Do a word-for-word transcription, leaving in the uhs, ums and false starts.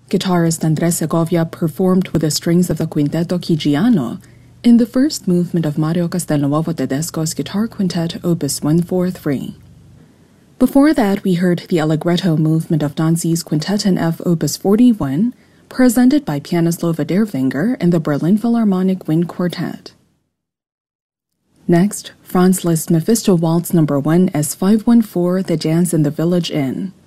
guitarist Andrés Segovia performed with the strings of the Quinteto Chigiano in the first movement of Mario Castelnuovo Tedesco's Guitar Quintet Opus one forty-three. Before that, we heard the Allegretto movement of Danzi's Quintet in F Opus forty-one, presented by Pianislav Dervinger and the Berlin Philharmonic Wind Quartet. Next, Franz Liszt Mephisto Waltz number one S five one four, The Dance in the Village Inn.